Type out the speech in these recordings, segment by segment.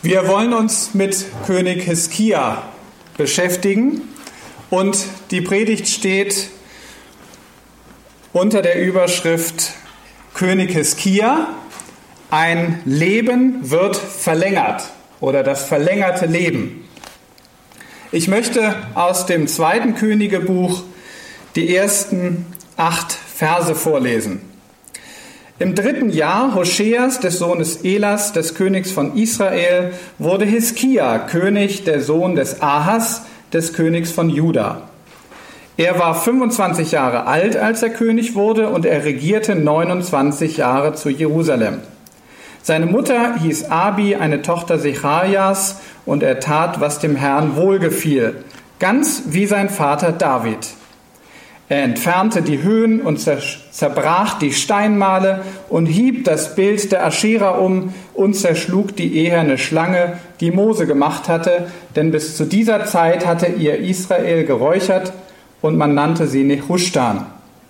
Wir wollen uns mit König Hiskia beschäftigen und die Predigt steht unter der Überschrift König Hiskia, ein Leben wird verlängert oder das verlängerte Leben. Ich möchte aus dem 2. Königebuch die ersten 8 Verse vorlesen. Im 3. Jahr Hoscheas, des Sohnes Elas, des Königs von Israel, wurde Hiskia König, der Sohn des Ahas, des Königs von Juda. Er war 25 Jahre alt, als er König wurde, und er regierte 29 Jahre zu Jerusalem. Seine Mutter hieß Abi, eine Tochter Secharias, und er tat, was dem Herrn wohlgefiel, ganz wie sein Vater David. Er entfernte die Höhen und zerbrach die Steinmale und hieb das Bild der Aschera um und zerschlug die eherne Schlange, die Mose gemacht hatte, denn bis zu dieser Zeit hatte ihr Israel geräuchert und man nannte sie Nehushtan.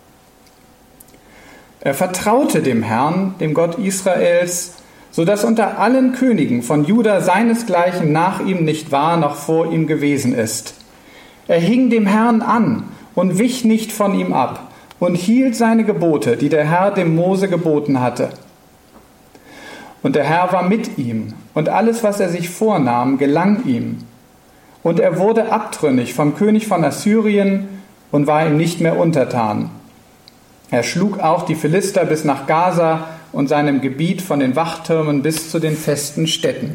Er vertraute dem Herrn, dem Gott Israels, so dass unter allen Königen von Juda seinesgleichen nach ihm nicht war, noch vor ihm gewesen ist. Er hing dem Herrn an und wich nicht von ihm ab und hielt seine Gebote, die der Herr dem Mose geboten hatte. Und der Herr war mit ihm, und alles, was er sich vornahm, gelang ihm. Und er wurde abtrünnig vom König von Assyrien und war ihm nicht mehr untertan. Er schlug auch die Philister bis nach Gaza und seinem Gebiet von den Wachtürmen bis zu den festen Städten.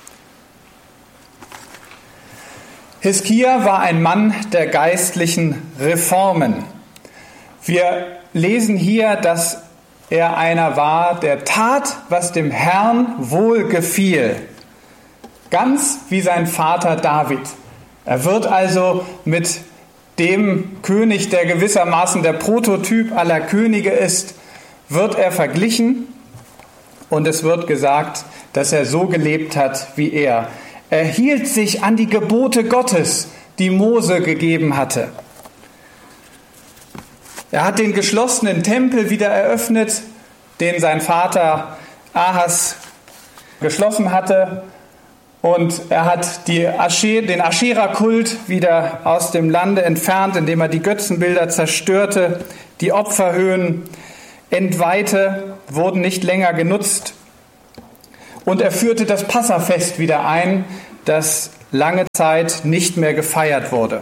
Hiskia war ein Mann der geistlichen Reformen. Wir lesen hier, dass er einer war, der tat, was dem Herrn wohlgefiel. Ganz wie sein Vater David. Er wird also mit dem König, der gewissermaßen der Prototyp aller Könige ist, wird er verglichen, und es wird gesagt, dass er so gelebt hat wie er. Er hielt sich an die Gebote Gottes, die Mose gegeben hatte. Er hat den geschlossenen Tempel wieder eröffnet, den sein Vater Ahas geschlossen hatte. Und er hat den Aschera-Kult wieder aus dem Lande entfernt, indem er die Götzenbilder zerstörte. Die Opferhöhen entweihte, wurden nicht länger genutzt. Und er führte das Passafest wieder ein, das lange Zeit nicht mehr gefeiert wurde.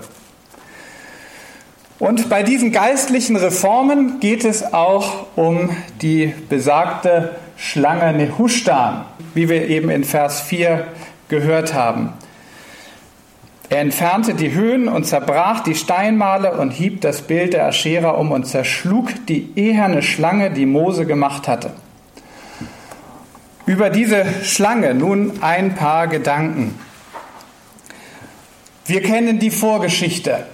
Und bei diesen geistlichen Reformen geht es auch um die besagte Schlange Nehushtan, wie wir eben in Vers 4 gehört haben. Er entfernte die Höhen und zerbrach die Steinmale und hieb das Bild der Aschera um und zerschlug die eherne Schlange, die Mose gemacht hatte. Über diese Schlange nun ein paar Gedanken. Wir kennen die Vorgeschichte.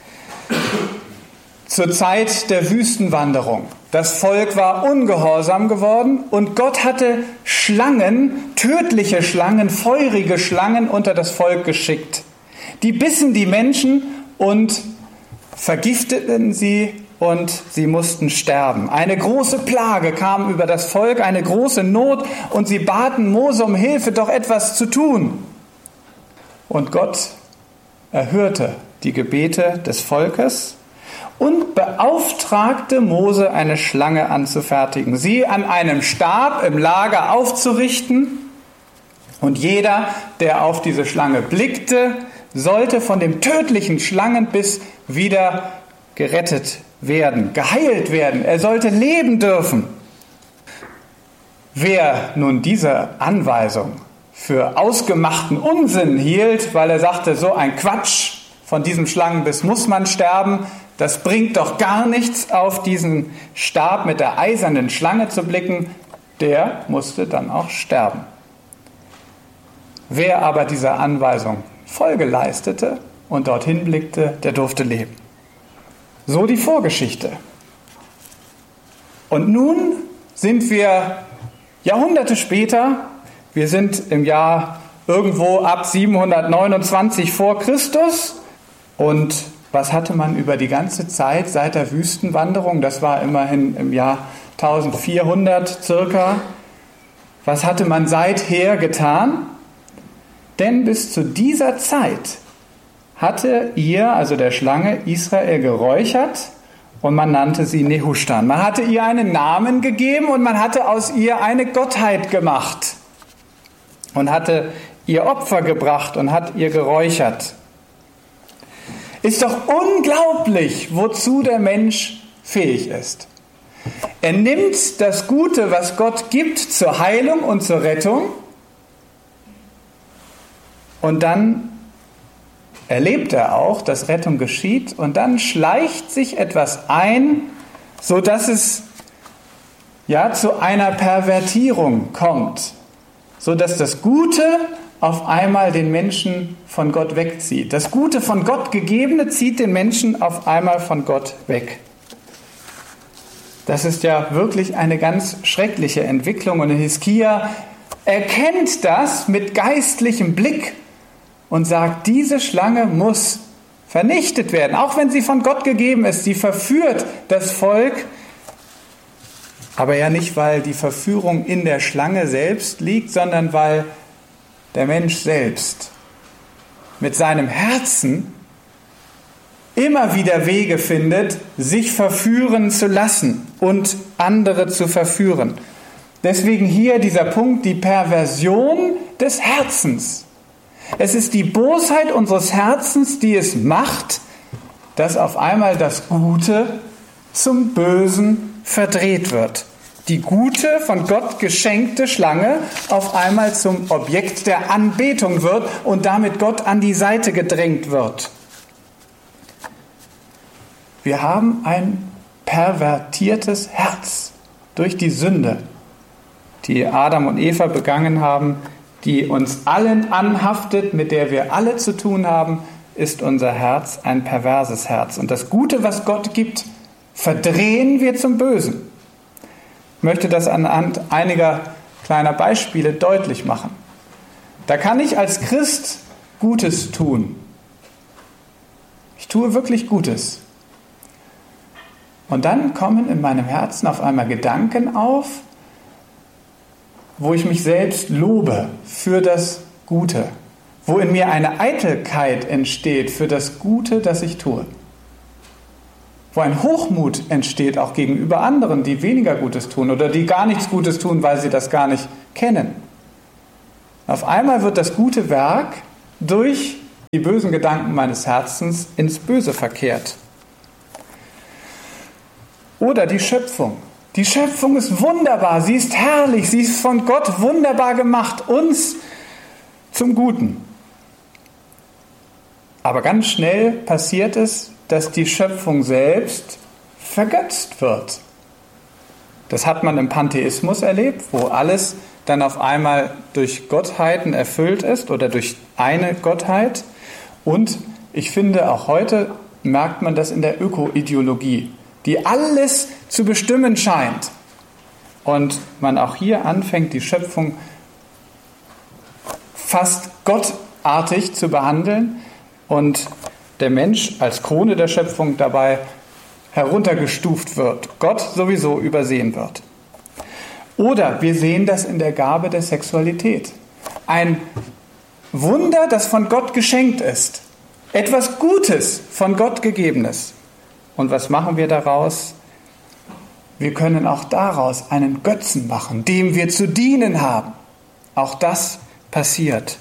Zur Zeit der Wüstenwanderung. Das Volk war ungehorsam geworden und Gott hatte Schlangen, tödliche Schlangen, feurige Schlangen unter das Volk geschickt. Die bissen die Menschen und vergifteten sie und sie mussten sterben. Eine große Plage kam über das Volk, eine große Not, und sie baten Mose um Hilfe, doch etwas zu tun. Und Gott erhörte die Gebete des Volkes und beauftragte Mose, eine Schlange anzufertigen, sie an einem Stab im Lager aufzurichten, und jeder, der auf diese Schlange blickte, sollte von dem tödlichen Schlangenbiss wieder gerettet werden, geheilt werden. Er sollte leben dürfen. Wer nun diese Anweisung für ausgemachten Unsinn hielt, weil er sagte, so ein Quatsch, von diesem Schlangenbiss muss man sterben, das bringt doch gar nichts, auf diesen Stab mit der eisernen Schlange zu blicken, der musste dann auch sterben. Wer aber dieser Anweisung Folge leistete und dorthin blickte, der durfte leben. So die Vorgeschichte. Und nun sind wir Jahrhunderte später, wir sind im Jahr irgendwo ab 729 vor Christus, und was hatte man über die ganze Zeit seit der Wüstenwanderung, das war immerhin im Jahr 1400 circa, was hatte man seither getan? Denn bis zu dieser Zeit hatte ihr, also der Schlange, Israel geräuchert und man nannte sie Nehushtan. Man hatte ihr einen Namen gegeben und man hatte aus ihr eine Gottheit gemacht und hatte ihr Opfer gebracht und hat ihr geräuchert. Ist doch unglaublich, wozu der Mensch fähig ist. Er nimmt das Gute, was Gott gibt, zur Heilung und zur Rettung und dann erlebt er auch, dass Rettung geschieht und dann schleicht sich etwas ein, sodass es zu einer Pervertierung kommt, sodass das Gute auf einmal den Menschen von Gott wegzieht. Das Gute von Gott Gegebene zieht den Menschen auf einmal von Gott weg. Das ist ja wirklich eine ganz schreckliche Entwicklung und Hiskia erkennt das mit geistlichem Blick und sagt, diese Schlange muss vernichtet werden, auch wenn sie von Gott gegeben ist. Sie verführt das Volk, aber ja nicht, weil die Verführung in der Schlange selbst liegt, sondern weil der Mensch selbst mit seinem Herzen immer wieder Wege findet, sich verführen zu lassen und andere zu verführen. Deswegen hier dieser Punkt, die Perversion des Herzens. Es ist die Bosheit unseres Herzens, die es macht, dass auf einmal das Gute zum Bösen verdreht wird. Die gute, von Gott geschenkte Schlange auf einmal zum Objekt der Anbetung wird und damit Gott an die Seite gedrängt wird. Wir haben ein pervertiertes Herz durch die Sünde, die Adam und Eva begangen haben, die uns allen anhaftet, mit der wir alle zu tun haben, ist unser Herz ein perverses Herz. Und das Gute, was Gott gibt, verdrehen wir zum Bösen. Ich möchte das anhand einiger kleiner Beispiele deutlich machen. Da kann ich als Christ Gutes tun. Ich tue wirklich Gutes. Und dann kommen in meinem Herzen auf einmal Gedanken auf, wo ich mich selbst lobe für das Gute, wo in mir eine Eitelkeit entsteht für das Gute, das ich tue, wo ein Hochmut entsteht auch gegenüber anderen, die weniger Gutes tun oder die gar nichts Gutes tun, weil sie das gar nicht kennen. Auf einmal wird das gute Werk durch die bösen Gedanken meines Herzens ins Böse verkehrt. Oder die Schöpfung. Die Schöpfung ist wunderbar, sie ist herrlich, sie ist von Gott wunderbar gemacht, uns zum Guten. Aber ganz schnell passiert es, dass die Schöpfung selbst vergötzt wird. Das hat man im Pantheismus erlebt, wo alles dann auf einmal durch Gottheiten erfüllt ist oder durch eine Gottheit. Und ich finde, auch heute merkt man das in der Ökoideologie, die alles zu bestimmen scheint. Und man auch hier anfängt, die Schöpfung fast gottartig zu behandeln und der Mensch als Krone der Schöpfung dabei heruntergestuft wird, Gott sowieso übersehen wird. Oder wir sehen das in der Gabe der Sexualität. Ein Wunder, das von Gott geschenkt ist. Etwas Gutes, von Gott gegebenes. Und was machen wir daraus? Wir können auch daraus einen Götzen machen, dem wir zu dienen haben. Auch das passiert.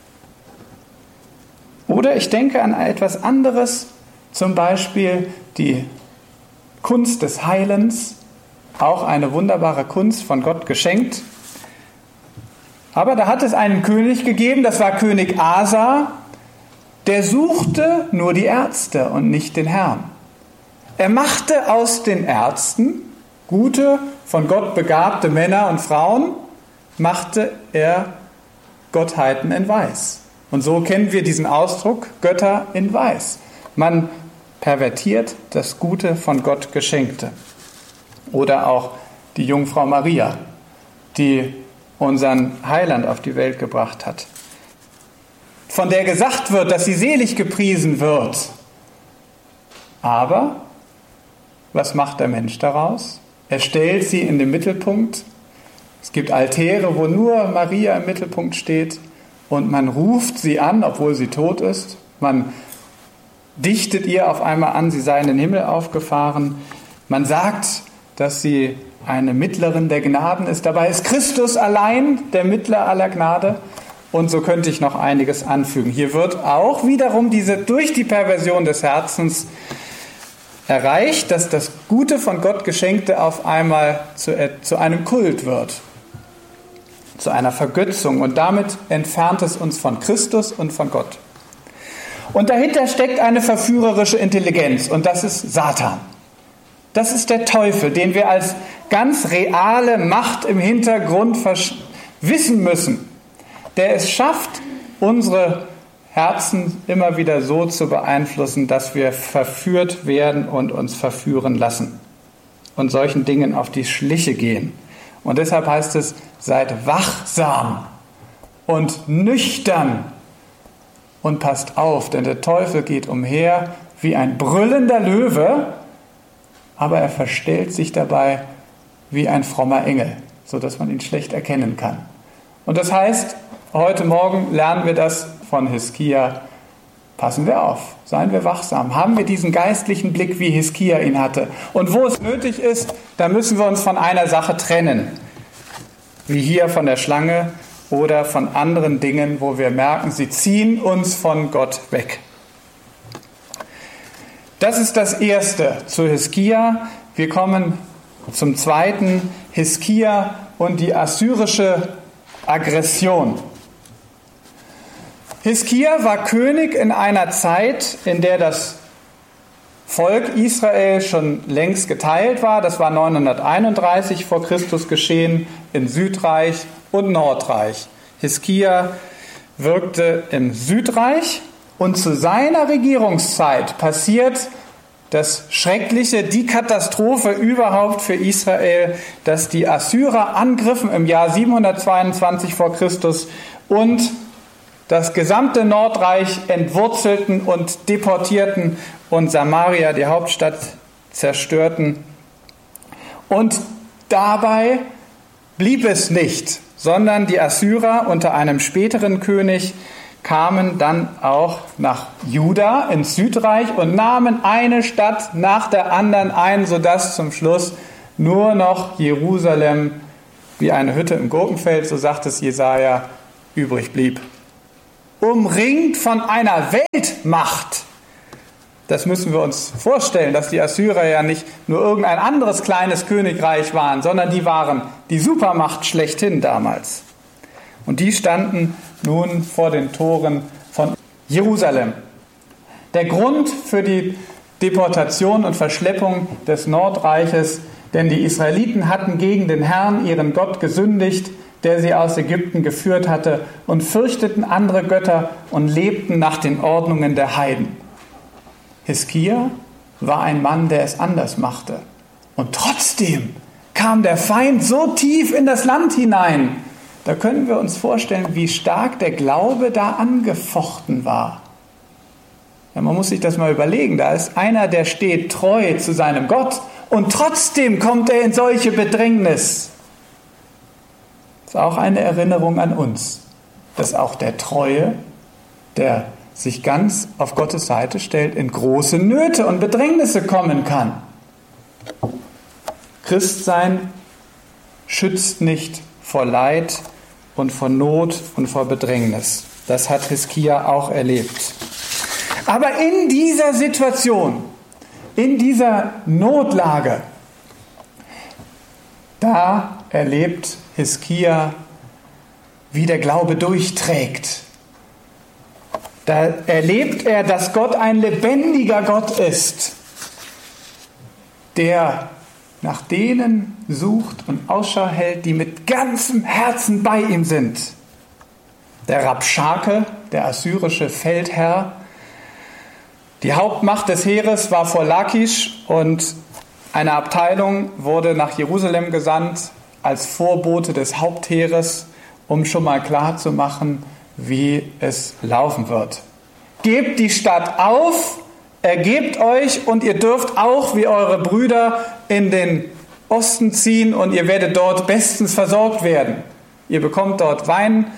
Oder ich denke an etwas anderes, zum Beispiel die Kunst des Heilens, auch eine wunderbare Kunst von Gott geschenkt. Aber da hat es einen König gegeben, das war König Asa, der suchte nur die Ärzte und nicht den Herrn. Er machte aus den Ärzten, gute, von Gott begabte Männer und Frauen, machte er Gottheiten in Weiß. Und so kennen wir diesen Ausdruck, Götter in Weiß. Man pervertiert das Gute von Gott Geschenkte. Oder auch die Jungfrau Maria, die unseren Heiland auf die Welt gebracht hat. Von der gesagt wird, dass sie selig gepriesen wird. Aber was macht der Mensch daraus? Er stellt sie in den Mittelpunkt. Es gibt Altäre, wo nur Maria im Mittelpunkt steht. und man ruft sie an, obwohl sie tot ist. Man dichtet ihr auf einmal an, sie sei in den Himmel aufgefahren. Man sagt, dass sie eine Mittlerin der Gnaden ist. Dabei ist Christus allein der Mittler aller Gnade. Und so könnte ich noch einiges anfügen. Hier wird auch wiederum durch die Perversion des Herzens erreicht, dass das Gute von Gott Geschenkte auf einmal zu einem Kult wird, zu einer Vergötzung. Und damit entfernt es uns von Christus und von Gott. Und dahinter steckt eine verführerische Intelligenz, und das ist Satan. Das ist der Teufel, den wir als ganz reale Macht im Hintergrund wissen müssen, der es schafft, unsere Herzen immer wieder so zu beeinflussen, dass wir verführt werden und uns verführen lassen und solchen Dingen auf die Schliche gehen. Und deshalb heißt es, seid wachsam und nüchtern und passt auf, denn der Teufel geht umher wie ein brüllender Löwe, aber er verstellt sich dabei wie ein frommer Engel, sodass man ihn schlecht erkennen kann. Und das heißt, heute Morgen lernen wir das von Hiskia. Passen wir auf, seien wir wachsam, haben wir diesen geistlichen Blick, wie Hiskia ihn hatte. Und wo es nötig ist, da müssen wir uns von einer Sache trennen, wie hier von der Schlange oder von anderen Dingen, wo wir merken, sie ziehen uns von Gott weg. Das ist das Erste zu Hiskia. Wir kommen zum Zweiten, Hiskia und die assyrische Aggression. Hiskia war König in einer Zeit, in der das Volk Israel schon längst geteilt war. Das war 931 vor Christus geschehen in Südreich und Nordreich. Hiskia wirkte im Südreich und zu seiner Regierungszeit passiert das Schreckliche, die Katastrophe überhaupt für Israel, dass die Assyrer angriffen im Jahr 722 vor Christus und das gesamte Nordreich entwurzelten und deportierten und Samaria, die Hauptstadt, zerstörten. Und dabei blieb es nicht, sondern die Assyrer unter einem späteren König kamen dann auch nach Juda ins Südreich und nahmen eine Stadt nach der anderen ein, sodass zum Schluss nur noch Jerusalem wie eine Hütte im Gurkenfeld, so sagt es Jesaja, übrig blieb. Umringt von einer Weltmacht. Das müssen wir uns vorstellen, dass die Assyrer ja nicht nur irgendein anderes kleines Königreich waren, sondern die waren die Supermacht schlechthin damals. Und die standen nun vor den Toren von Jerusalem. Der Grund für die Deportation und Verschleppung des Nordreiches, denn die Israeliten hatten gegen den Herrn, ihren Gott, gesündigt, der sie aus Ägypten geführt hatte, und fürchteten andere Götter und lebten nach den Ordnungen der Heiden. Hiskia war ein Mann, der es anders machte. Und trotzdem kam der Feind so tief in das Land hinein. Da können wir uns vorstellen, wie stark der Glaube da angefochten war. Ja, man muss sich das mal überlegen. Da ist einer, der steht treu zu seinem Gott und trotzdem kommt er in solche Bedrängnis. Das ist auch eine Erinnerung an uns, dass auch der Treue, der sich ganz auf Gottes Seite stellt, in große Nöte und Bedrängnisse kommen kann. Christsein schützt nicht vor Leid und vor Not und vor Bedrängnis. Das hat Hiskia auch erlebt. Aber in dieser Situation, in dieser Notlage, da erlebt Hiskia, wie der Glaube durchträgt. Da erlebt er, dass Gott ein lebendiger Gott ist, der nach denen sucht und Ausschau hält, die mit ganzem Herzen bei ihm sind. Der Rabschake, der assyrische Feldherr, die Hauptmacht des Heeres war vor Lachisch und eine Abteilung wurde nach Jerusalem gesandt als Vorbote des Hauptheeres, um schon mal klarzumachen, wie es laufen wird. Gebt die Stadt auf, ergebt euch und ihr dürft auch wie eure Brüder in den Osten ziehen und ihr werdet dort bestens versorgt werden. Ihr bekommt dort Wein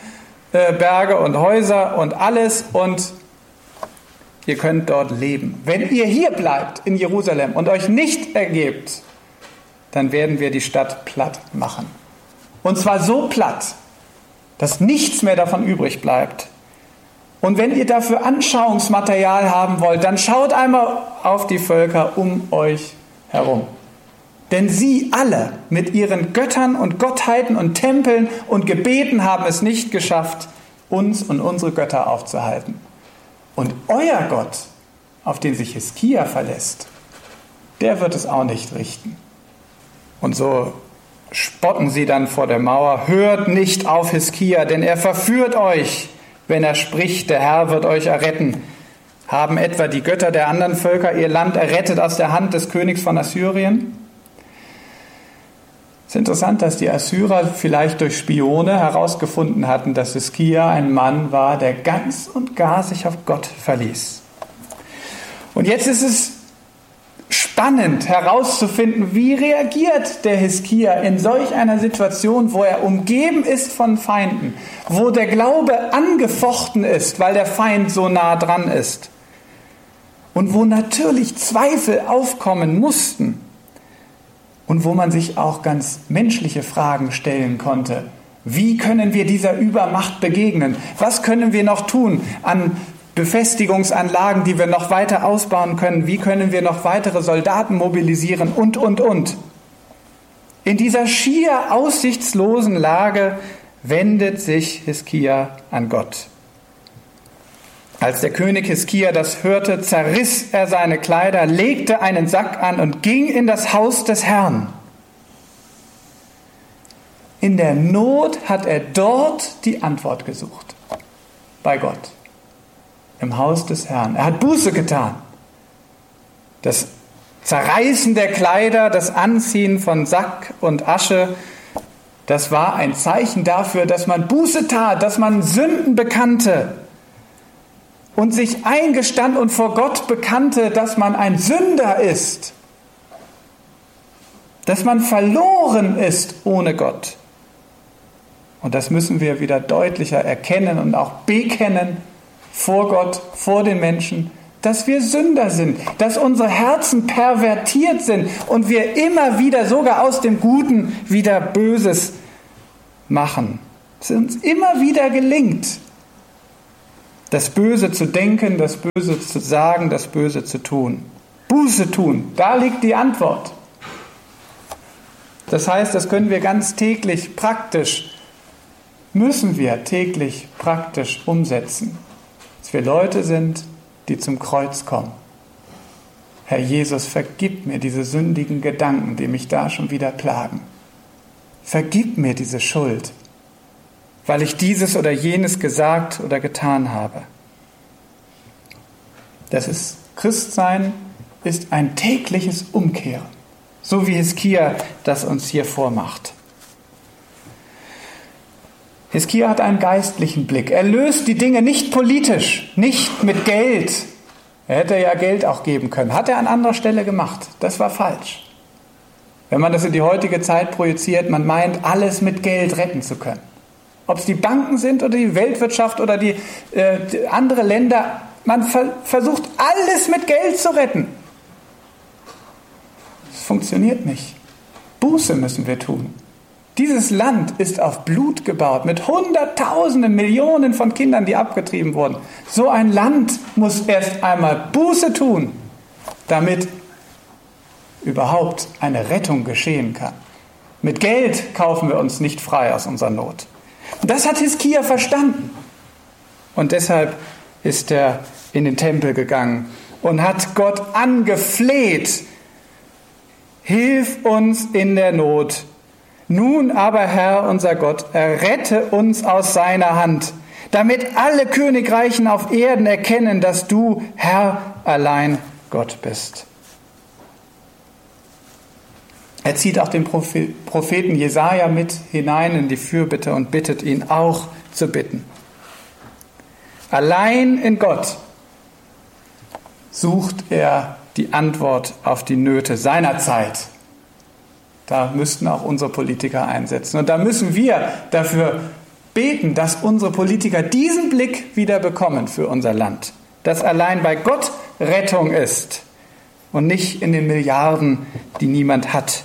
Berge und Häuser und alles und ihr könnt dort leben. Wenn ihr hier bleibt in Jerusalem und euch nicht ergebt, dann werden wir die Stadt platt machen. Und zwar so platt, dass nichts mehr davon übrig bleibt. Und wenn ihr dafür Anschauungsmaterial haben wollt, dann schaut einmal auf die Völker um euch herum. Denn sie alle mit ihren Göttern und Gottheiten und Tempeln und Gebeten haben es nicht geschafft, uns und unsere Götter aufzuhalten. Und euer Gott, auf den sich Hiskia verlässt, der wird es auch nicht richten. Und so spotten sie dann vor der Mauer: Hört nicht auf Hiskia, denn er verführt euch, wenn er spricht, der Herr wird euch erretten. Haben etwa die Götter der anderen Völker ihr Land errettet aus der Hand des Königs von Assyrien? Es ist interessant, dass die Assyrer vielleicht durch Spione herausgefunden hatten, dass Hiskia ein Mann war, der ganz und gar sich auf Gott verließ. Und jetzt ist es spannend herauszufinden, wie reagiert der Hiskia in solch einer Situation, wo er umgeben ist von Feinden, wo der Glaube angefochten ist, weil der Feind so nah dran ist und wo natürlich Zweifel aufkommen mussten und wo man sich auch ganz menschliche Fragen stellen konnte. Wie können wir dieser Übermacht begegnen? Was können wir noch tun an Befestigungsanlagen, die wir noch weiter ausbauen können? Wie können wir noch weitere Soldaten mobilisieren? Und. In dieser schier aussichtslosen Lage wendet sich Hiskia an Gott. Als der König Hiskia das hörte, zerriss er seine Kleider, legte einen Sack an und ging in das Haus des Herrn. In der Not hat er dort die Antwort gesucht. Bei Gott. Im Haus des Herrn. Er hat Buße getan. Das Zerreißen der Kleider, das Anziehen von Sack und Asche, das war ein Zeichen dafür, dass man Buße tat, dass man Sünden bekannte und sich eingestand und vor Gott bekannte, dass man ein Sünder ist, dass man verloren ist ohne Gott. Und das müssen wir wieder deutlicher erkennen und auch bekennen vor Gott, vor den Menschen, dass wir Sünder sind, dass unsere Herzen pervertiert sind und wir immer wieder sogar aus dem Guten wieder Böses machen. Es uns immer wieder gelingt, das Böse zu denken, das Böse zu sagen, das Böse zu tun. Buße tun, da liegt die Antwort. Das heißt, das können wir ganz täglich praktisch, müssen wir täglich praktisch umsetzen. Dass wir Leute sind, die zum Kreuz kommen. Herr Jesus, vergib mir diese sündigen Gedanken, die mich da schon wieder plagen. Vergib mir diese Schuld, weil ich dieses oder jenes gesagt oder getan habe. Christsein ist ein tägliches Umkehren, so wie Hiskia das uns hier vormacht. Hiskia hat einen geistlichen Blick. Er löst die Dinge nicht politisch, nicht mit Geld. Er hätte ja Geld auch geben können. Hat er an anderer Stelle gemacht. Das war falsch. Wenn man das in die heutige Zeit projiziert, man meint, alles mit Geld retten zu können. Ob es die Banken sind oder die Weltwirtschaft oder die andere Länder, man versucht alles mit Geld zu retten. Das funktioniert nicht. Buße müssen wir tun. Dieses Land ist auf Blut gebaut, mit Hunderttausenden, Millionen von Kindern, die abgetrieben wurden. So ein Land muss erst einmal Buße tun, damit überhaupt eine Rettung geschehen kann. Mit Geld kaufen wir uns nicht frei aus unserer Not. Das hat Hiskia verstanden. Und deshalb ist er in den Tempel gegangen und hat Gott angefleht: Hilf uns in der Not. Nun aber, Herr, unser Gott, errette uns aus seiner Hand, damit alle Königreichen auf Erden erkennen, dass du, Herr, allein Gott bist. Er zieht auch den Propheten Jesaja mit hinein in die Fürbitte und bittet ihn auch zu bitten. Allein in Gott sucht er die Antwort auf die Nöte seiner Zeit. Da müssten auch unsere Politiker einsetzen. Und da müssen wir dafür beten, dass unsere Politiker diesen Blick wieder bekommen für unser Land. Dass allein bei Gott Rettung ist und nicht in den Milliarden, die niemand hat.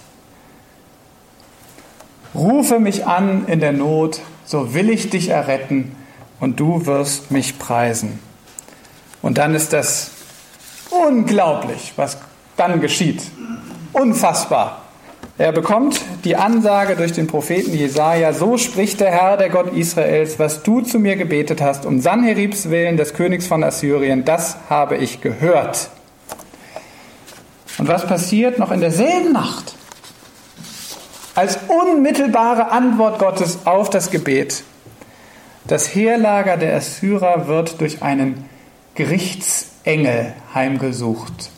Rufe mich an in der Not, so will ich dich erretten und du wirst mich preisen. Und dann ist das unglaublich, was dann geschieht. Unfassbar. Er bekommt die Ansage durch den Propheten Jesaja: So spricht der Herr, der Gott Israels, was du zu mir gebetet hast, um Sanheribs willen, des Königs von Assyrien, das habe ich gehört. Und was passiert noch in derselben Nacht? Als unmittelbare Antwort Gottes auf das Gebet: Das Heerlager der Assyrer wird durch einen Gerichtsengel heimgesucht.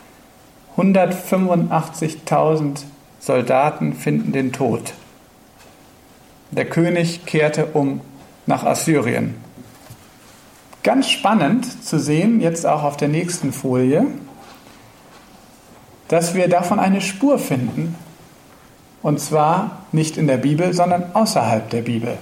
185.000 Soldaten finden den Tod. Der König kehrte um nach Assyrien. Ganz spannend zu sehen, jetzt auch auf der nächsten Folie, dass wir davon eine Spur finden, und zwar nicht in der Bibel, sondern außerhalb der Bibel.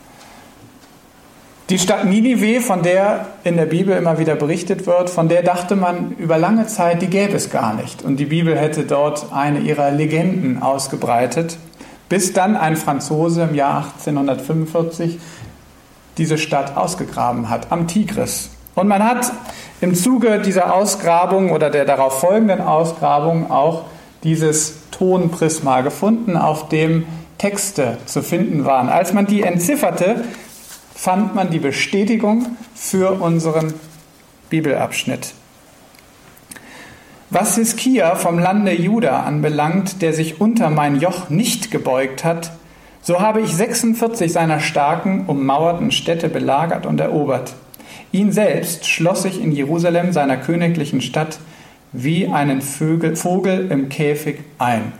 Die Stadt Ninive, von der in der Bibel immer wieder berichtet wird, von der dachte man über lange Zeit, die gäbe es gar nicht. Und die Bibel hätte dort eine ihrer Legenden ausgebreitet, bis dann ein Franzose im Jahr 1845 diese Stadt ausgegraben hat, am Tigris. Und man hat im Zuge dieser Ausgrabung oder der darauf folgenden Ausgrabung auch dieses Tonprisma gefunden, auf dem Texte zu finden waren. Als man die entzifferte, fand man die Bestätigung für unseren Bibelabschnitt. Was Hiskia vom Lande Juda anbelangt, der sich unter mein Joch nicht gebeugt hat, so habe ich 46 seiner starken, ummauerten Städte belagert und erobert. Ihn selbst schloss ich in Jerusalem, seiner königlichen Stadt, wie einen Vogel im Käfig ein.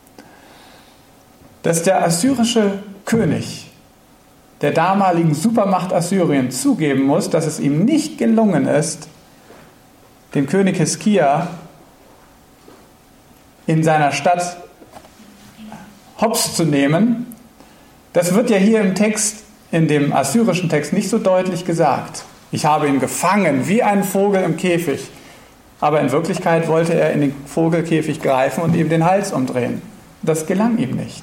Dass der assyrische König der damaligen Supermacht Assyrien zugeben muss, dass es ihm nicht gelungen ist, den König Hiskia in seiner Stadt hops zu nehmen, das wird ja hier im Text, in dem assyrischen Text, nicht so deutlich gesagt. Ich habe ihn gefangen, wie ein Vogel im Käfig. Aber in Wirklichkeit wollte er in den Vogelkäfig greifen und ihm den Hals umdrehen. Das gelang ihm nicht.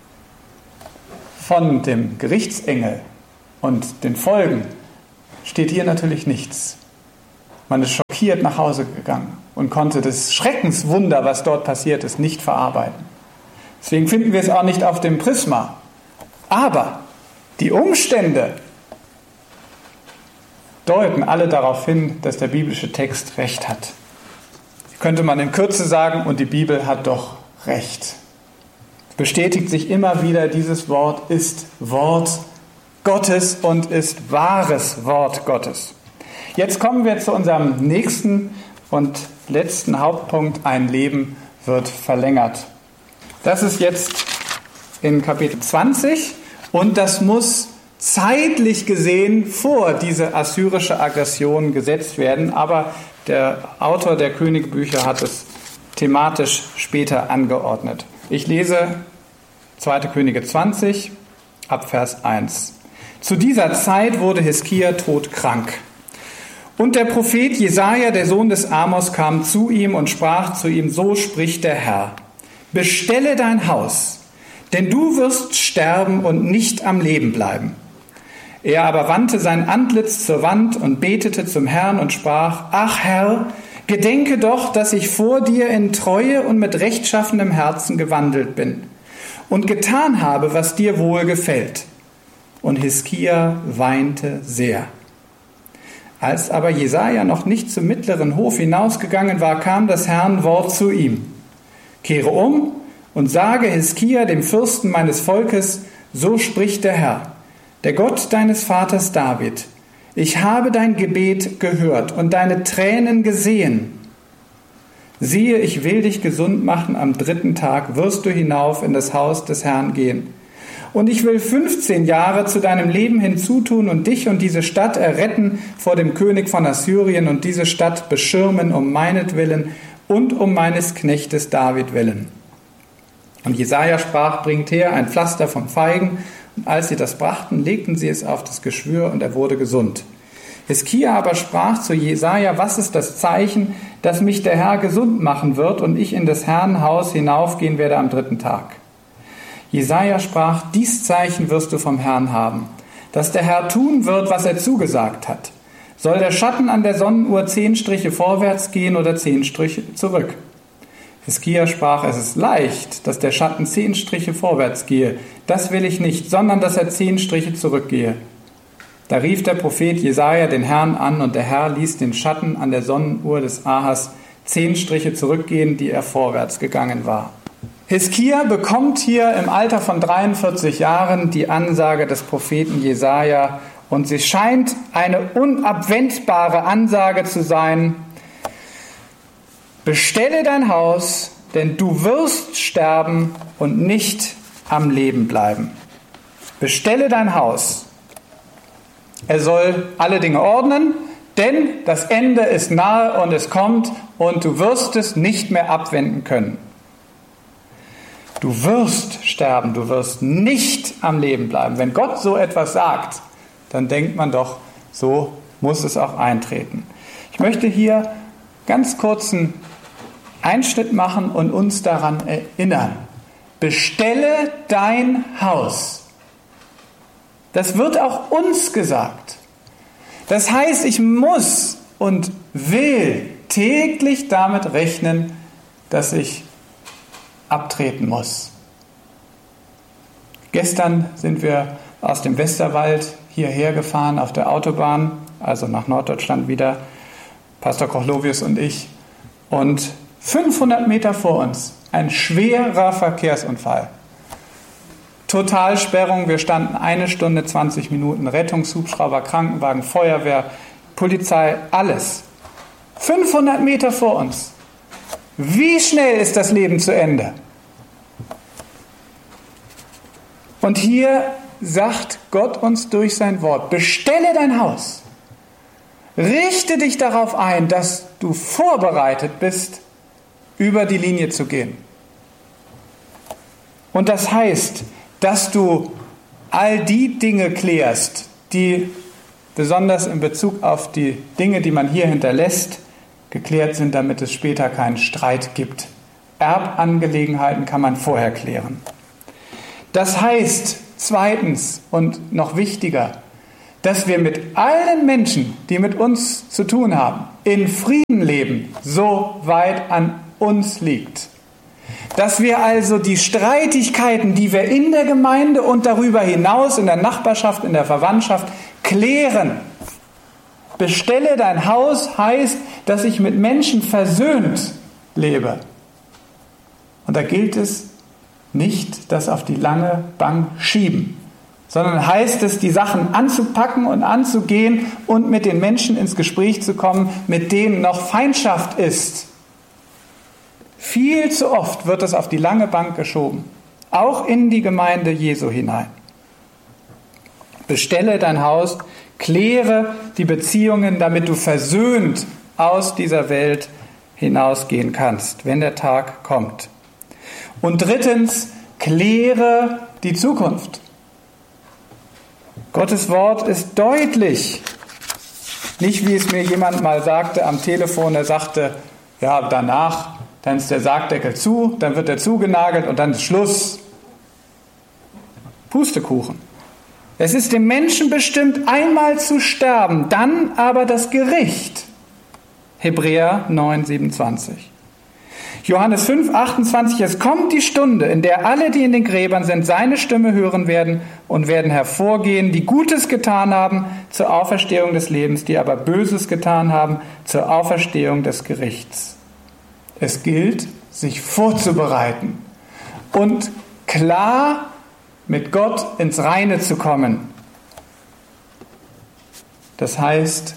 Von dem Gerichtsengel und den Folgen steht hier natürlich nichts. Man ist schockiert nach Hause gegangen und konnte das Schreckenswunder, was dort passiert ist, nicht verarbeiten. Deswegen finden wir es auch nicht auf dem Prisma. Aber die Umstände deuten alle darauf hin, dass der biblische Text recht hat. Könnte man in Kürze sagen, und die Bibel hat doch recht. Bestätigt sich immer wieder, dieses Wort ist Wort Gottes und ist wahres Wort Gottes. Jetzt kommen wir zu unserem nächsten und letzten Hauptpunkt: Ein Leben wird verlängert. Das ist jetzt in Kapitel 20 und das muss zeitlich gesehen vor diese assyrische Aggression gesetzt werden, aber der Autor der Königebücher hat es thematisch später angeordnet. Ich lese 2. Könige 20, ab Vers 1. Zu dieser Zeit wurde Hiskia todkrank. Und der Prophet Jesaja, der Sohn des Amos, kam zu ihm und sprach zu ihm: So spricht der Herr: Bestelle dein Haus, denn du wirst sterben und nicht am Leben bleiben. Er aber wandte sein Antlitz zur Wand und betete zum Herrn und sprach: Ach Herr, gedenke doch, dass ich vor dir in Treue und mit rechtschaffenem Herzen gewandelt bin und getan habe, was dir wohl gefällt. Und Hiskia weinte sehr. Als aber Jesaja noch nicht zum mittleren Hof hinausgegangen war, kam das Herrn Wort zu ihm: Kehre um und sage Hiskia, dem Fürsten meines Volkes: So spricht der Herr, der Gott deines Vaters David: Ich habe dein Gebet gehört und deine Tränen gesehen. Siehe, ich will dich gesund machen, am 3. Tag wirst du hinauf in das Haus des Herrn gehen. Und ich will 15 Jahre zu deinem Leben hinzutun und dich und diese Stadt erretten vor dem König von Assyrien und diese Stadt beschirmen um meinetwillen und um meines Knechtes David willen. Und Jesaja sprach: Bringt her ein Pflaster von Feigen Und als sie das brachten, legten sie es auf das Geschwür und er wurde gesund. Hiskia aber sprach zu Jesaja: Was ist das Zeichen, dass mich der Herr gesund machen wird und ich in des Herrn Haus hinaufgehen werde am 3. Tag? Jesaja sprach: Dies Zeichen wirst du vom Herrn haben, dass der Herr tun wird, was er zugesagt hat. Soll der Schatten an der Sonnenuhr 10 Striche vorwärts gehen oder 10 Striche zurück? Hiskia sprach: Es ist leicht, dass der Schatten 10 Striche vorwärts gehe. Das will ich nicht, sondern dass er 10 Striche zurückgehe. Da rief der Prophet Jesaja den Herrn an und der Herr ließ den Schatten an der Sonnenuhr des Ahas 10 Striche zurückgehen, die er vorwärts gegangen war. Hiskia bekommt hier im Alter von 43 Jahren die Ansage des Propheten Jesaja und sie scheint eine unabwendbare Ansage zu sein: Bestelle dein Haus, denn du wirst sterben und nicht am Leben bleiben. Bestelle dein Haus. Er soll alle Dinge ordnen, denn das Ende ist nahe und es kommt und du wirst es nicht mehr abwenden können. Du wirst sterben, du wirst nicht am Leben bleiben. Wenn Gott so etwas sagt, dann denkt man doch, so muss es auch eintreten. Ich möchte hier ganz kurzen Einschnitt machen und uns daran erinnern. Bestelle dein Haus. Das wird auch uns gesagt. Das heißt, ich muss und will täglich damit rechnen, dass ich abtreten muss. Gestern sind wir aus dem Westerwald hierher gefahren auf der Autobahn, also nach Norddeutschland wieder, Pastor Kochlovius und ich. Und 500 Meter vor uns ein schwerer Verkehrsunfall. Totalsperrung, wir standen 1 Stunde 20 Minuten, Rettungshubschrauber, Krankenwagen, Feuerwehr, Polizei, alles. 500 Meter vor uns. Wie schnell ist das Leben zu Ende? Und hier sagt Gott uns durch sein Wort: Bestelle dein Haus. Richte dich darauf ein, dass du vorbereitet bist, über die Linie zu gehen. Und das heißt, dass du all die Dinge klärst, die besonders in Bezug auf die Dinge, die man hier hinterlässt, geklärt sind, damit es später keinen Streit gibt. Erbangelegenheiten kann man vorher klären. Das heißt, zweitens und noch wichtiger, dass wir mit allen Menschen, die mit uns zu tun haben, in Frieden leben, so weit an uns liegt. Dass wir also die Streitigkeiten, die wir in der Gemeinde und darüber hinaus in der Nachbarschaft, in der Verwandtschaft klären. Bestelle dein Haus heißt, dass ich mit Menschen versöhnt lebe. Und da gilt es nicht, das auf die lange Bank schieben, sondern heißt es, die Sachen anzupacken und anzugehen und mit den Menschen ins Gespräch zu kommen, mit denen noch Feindschaft ist. Viel zu oft wird es auf die lange Bank geschoben, auch in die Gemeinde Jesu hinein. Bestelle dein Haus, kläre die Beziehungen, damit du versöhnt aus dieser Welt hinausgehen kannst, wenn der Tag kommt. Und drittens, kläre die Zukunft. Gottes Wort ist deutlich. Nicht, wie es mir jemand mal sagte am Telefon, er sagte, ja, danach, dann ist der Sargdeckel zu, dann wird er zugenagelt und dann ist Schluss. Pustekuchen. Es ist dem Menschen bestimmt, einmal zu sterben, dann aber das Gericht. Hebräer 9, 27. Johannes 5, 28. Es kommt die Stunde, in der alle, die in den Gräbern sind, seine Stimme hören werden und werden hervorgehen, die Gutes getan haben zur Auferstehung des Lebens, die aber Böses getan haben zur Auferstehung des Gerichts. Es gilt, sich vorzubereiten und klar mit Gott ins Reine zu kommen. Das heißt,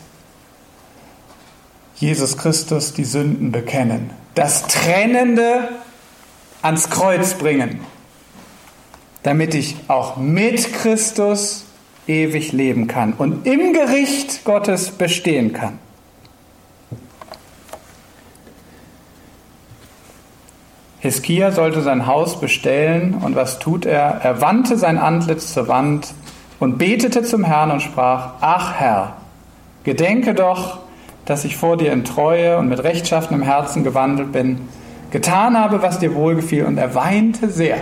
Jesus Christus die Sünden bekennen, das Trennende ans Kreuz bringen, damit ich auch mit Christus ewig leben kann und im Gericht Gottes bestehen kann. Hiskia sollte sein Haus bestellen, und was tut er? Er wandte sein Antlitz zur Wand und betete zum Herrn und sprach: Ach Herr, gedenke doch, dass ich vor dir in Treue und mit rechtschaffenem Herzen gewandelt bin, getan habe, was dir wohlgefiel. Und er weinte sehr.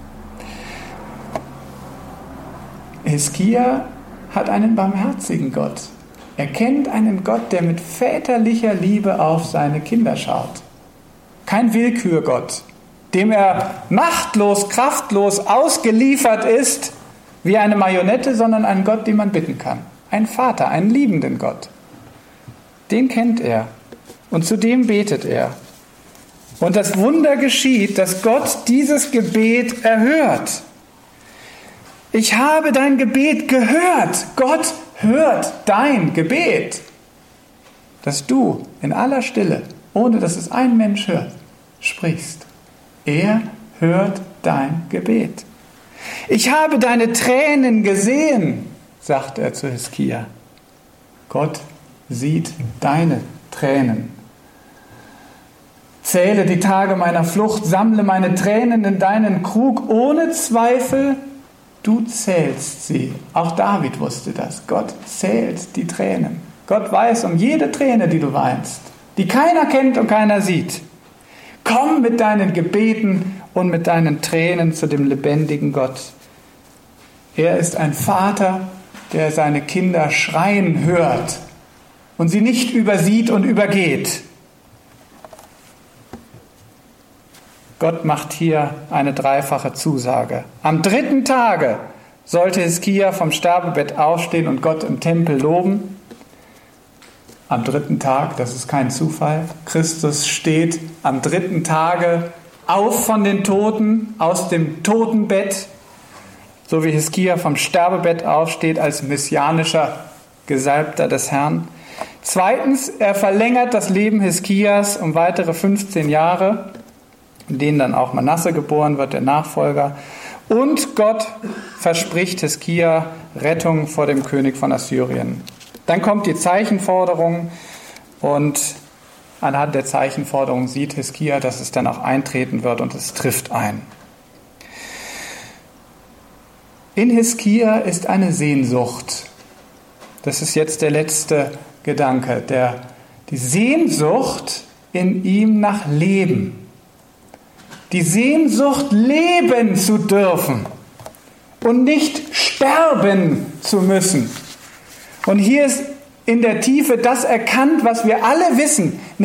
Hiskia hat einen barmherzigen Gott. Er kennt einen Gott, der mit väterlicher Liebe auf seine Kinder schaut. Kein Willkürgott, dem er machtlos, kraftlos ausgeliefert ist wie eine Marionette, sondern ein Gott, den man bitten kann. Ein Vater, einen liebenden Gott. Den kennt er und zu dem betet er. Und das Wunder geschieht, dass Gott dieses Gebet erhört. Ich habe dein Gebet gehört. Gott hört dein Gebet. Dass du in aller Stille, ohne dass es ein Mensch hört, sprichst. Er hört dein Gebet. Ich habe deine Tränen gesehen, sagt er zu Hiskia. Gott sieht deine Tränen. Zähle die Tage meiner Flucht, sammle meine Tränen in deinen Krug. Ohne Zweifel, du zählst sie. Auch David wusste das. Gott zählt die Tränen. Gott weiß um jede Träne, die du weinst, die keiner kennt und keiner sieht. Komm mit deinen Gebeten und mit deinen Tränen zu dem lebendigen Gott. Er ist ein Vater, der seine Kinder schreien hört und sie nicht übersieht und übergeht. Gott macht hier eine dreifache Zusage. Am 3. Tage sollte Hiskia vom Sterbebett aufstehen und Gott im Tempel loben. Am 3. Tag, das ist kein Zufall, Christus steht am 3. Tage auf von den Toten, aus dem Totenbett, so wie Hiskia vom Sterbebett aufsteht als messianischer Gesalbter des Herrn. Zweitens, er verlängert das Leben Hiskias um weitere 15 Jahre, in denen dann auch Manasse geboren wird, der Nachfolger. Und Gott verspricht Hiskia Rettung vor dem König von Assyrien. Dann kommt die Zeichenforderung, und anhand der Zeichenforderung sieht Hiskia, dass es dann auch eintreten wird, und es trifft ein. In Hiskia ist eine Sehnsucht. Das ist jetzt der letzte Gedanke, die Sehnsucht in ihm nach Leben. Die Sehnsucht, leben zu dürfen und nicht sterben zu müssen. Und hier ist in der Tiefe das erkannt, was wir alle wissen,